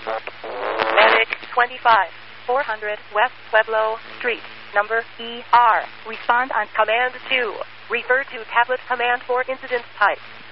Medic 25, 400 West Pueblo Street, number ER. Respond on Command 2. Refer to tablet command for incident type.